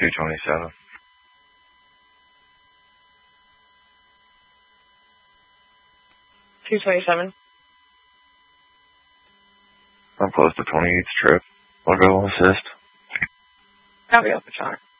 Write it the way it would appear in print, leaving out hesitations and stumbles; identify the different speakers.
Speaker 1: 227. I'm close to 28th trip. I'll go assist.
Speaker 2: Copy, Alpha Charlie.